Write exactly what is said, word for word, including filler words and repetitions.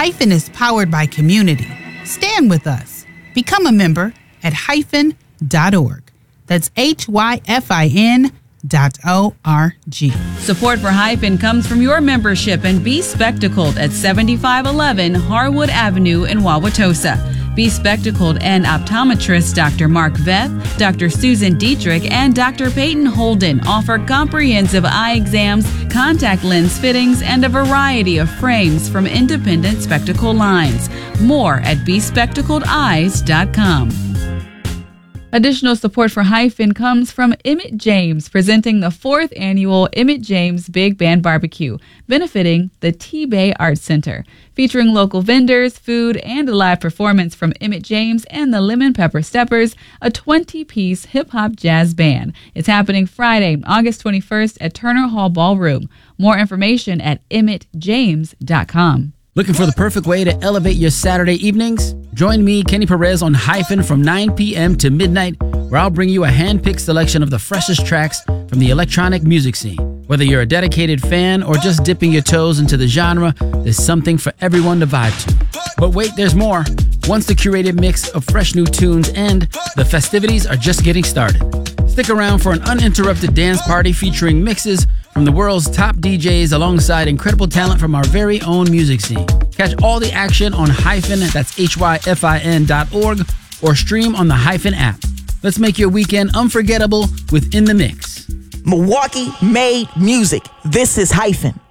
Hyphen is powered by community. Stand with us. Become a member at hyphen dot org. That's H Y F I N dot O R G. Support for Hyphen comes from your membership and Be Spectacled at seventy-five eleven Harwood Avenue in Wauwatosa. Be Spectacled and optometrist Doctor Mark Veth, Doctor Susan Dietrich, and Doctor Peyton Holden offer comprehensive eye exams, contact lens fittings, and a variety of frames from independent spectacle lines. More at be spectacled eyes dot com. Additional support for Hyphen comes from Emmett James, presenting the fourth annual Emmett James Big Band Barbecue, benefiting the T-Bay Arts Center. Featuring local vendors, food, and a live performance from Emmett James and the Lemon Pepper Steppers, a twenty-piece hip-hop jazz band. It's happening Friday, August twenty-first at Turner Hall Ballroom. More information at emmett james dot com. Looking for the perfect way to elevate your Saturday evenings? Join me, Kenny Perez, on Hyphen from nine p.m. to midnight, where I'll bring you a hand-picked selection of the freshest tracks from the electronic music scene. Whether you're a dedicated fan or just dipping your toes into the genre, there's something for everyone to vibe to. But wait, there's more. Once the curated mix of fresh new tunes end, the festivities are just getting started. Stick around for an uninterrupted dance party featuring mixes from the world's top D Js alongside incredible talent from our very own music scene. Catch all the action on Hyphen, that's H Y F I N dot org, or stream on the Hyphen app. Let's make your weekend unforgettable with In the Mix. Milwaukee made music. This is Hyphen.